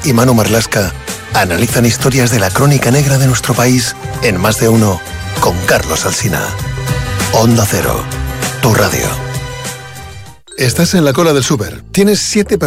y Manu Marlasca analizan historias de la crónica negra de nuestro país en Más de Uno con Carlos Alsina. Onda Cero, tu radio. Estás en la cola del súper. Tienes 7